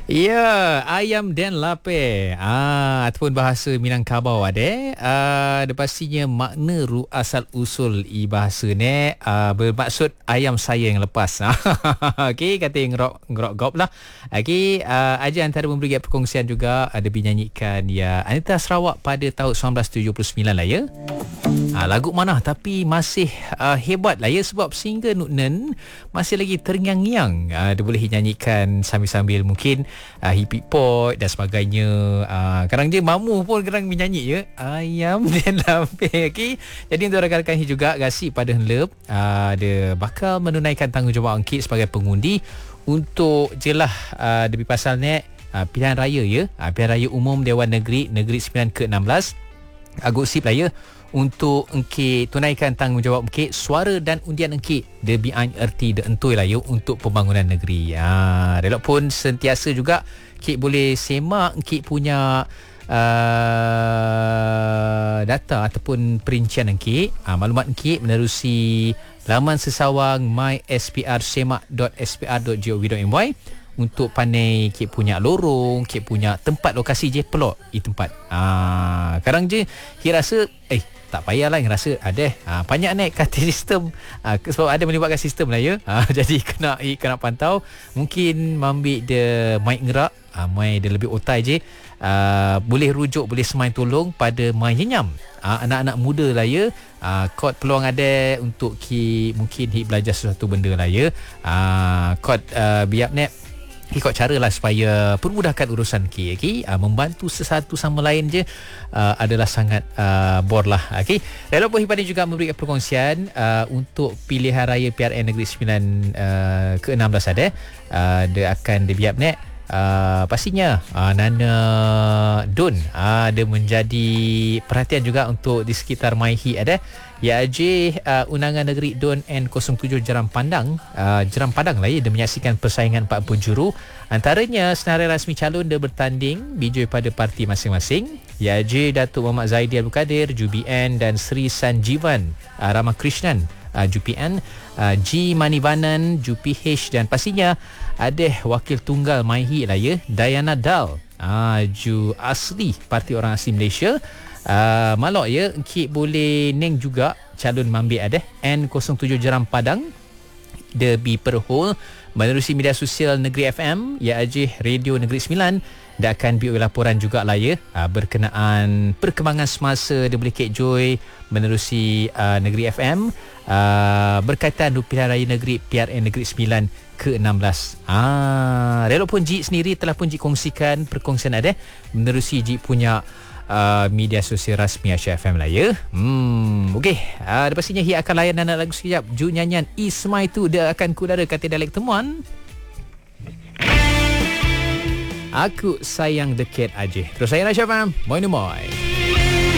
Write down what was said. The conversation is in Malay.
Ya, ayam dan lape. Ataupun bahasa Minangkabau ada. Pastinya makna asal usul bahasa ni bermaksud ayam saya yang lepas. Okey, kata yang ngerok gop lah. Okey, aja antara memberi perkongsian juga ada dinyanyikan ya Anita Sarawak pada tahun 1979 lah ya. Lagu mana tapi masih hebat lah ya, sebab single Nuknen masih lagi terngiang-ngiang. Dia boleh nyanyikan sambil-sambil mungkin hippie pot dan sebagainya. Kadang je mamu pun kadang menyanyi ya ayam dan lape. Okay? Jadi untuk rakan-rakan juga kasih pada Henlep, dia bakal menunaikan tanggungjawab angkit sebagai pengundi untuk jelah lebih pasal ni pilihan raya ya, pilihan raya umum Dewan Negeri 9 ke-16 Agusip lah ya, untuk engkit tunaikan tanggungjawab engkit suara dan undian engkit the behind erti the entoi lah ya untuk pembangunan negeri. Relok pun sentiasa juga engkit boleh semak engkit punya data ataupun perincian engkit, maklumat engkit menerusi laman sesawang mySPRsemak.spr.gov.my untuk pandai kit punya lorong, kit punya tempat lokasi je pelok tempat. Kadang je kit rasa tak payahlah, yang rasa ada banyak naik kata sistem, sebab ada melibatkan sistem lah ya. Jadi kena pantau, mungkin ambil dia mic ngerak, mic dia lebih otai je, boleh rujuk, boleh semain tolong pada mic nyenyam. Anak-anak muda lah ya, kod peluang ada untuk mungkin belajar sesuatu benda lah ya. Kod biar net ikut cara lah supaya permudahkan urusan okay? Membantu sesatu sama lain je adalah sangat bor lah. Okay? Lalu pun Hipani juga memberikan perkongsian untuk pilihan raya PRN Negeri 9 ke-16 ada. Dia akan dibiap net. Pastinya Nana Dun dia menjadi perhatian juga untuk di sekitar Maihi ada. Undangan Negeri Dun N07 Jeram Padang lah ya, dia menyaksikan persaingan 4 penjuru, antaranya senarai rasmi calon dia bertanding bijoi pada parti masing-masing. Datuk Muhammad Zaidi Abdul Kadir JUPN dan Sri Sanjivan Ramakrishnan JUPN, G Manivanan JUPH, dan pastinya ada wakil tunggal Maihi lah ya, Diana Dal Ju asli Parti Orang Asli Malaysia. Malok ya, Kik boleh neng juga calon mambik ada N07 Jeram Padang Derby Perhol menerusi media sosial Negeri FM Radio Negeri 9. Dia akan beri laporan juga lah ya berkenaan perkembangan semasa dia boleh Kik Joy menerusi Negeri FM berkaitan pilihan raya negeri PRN Negeri 9 ke-16. Relo pun Jik sendiri telah pun Jik kongsikan perkongsian ada menerusi Jik punya media sosial rasmi Aisyah FM lah ya. Okey, pastinya Hi akan layan anak lagu sekejap. Ju nyanyian Ismai tu dia akan kudara kata dialek temuan. Aku sayang dekat aja. Terus saya Aisyah FM. Moi.